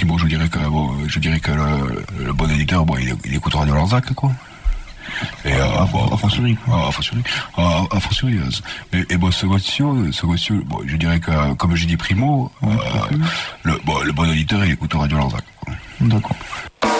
Primo, je dirais que le bon éditeur, bon, il écoute Radio Larzac, quoi. Et a fortiori. A fortiori. Et bon, ce bon, je dirais que, comme j'ai dit Primo, le bon éditeur, il écoute Radio Larzac, quoi. D'accord.